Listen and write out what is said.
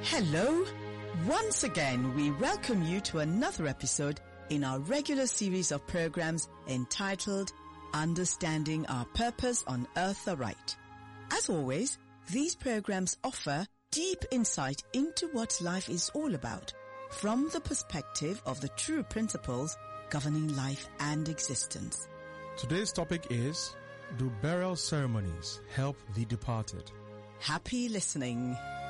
Hello. Once again, we welcome you to another episode in our regular series of programs entitled Understanding Our Purpose on Earth Aright. As always, these programs offer deep insight into what life is all about from the perspective of the true principles governing life and existence. Today's topic is, do burial ceremonies help the departed? Happy listening.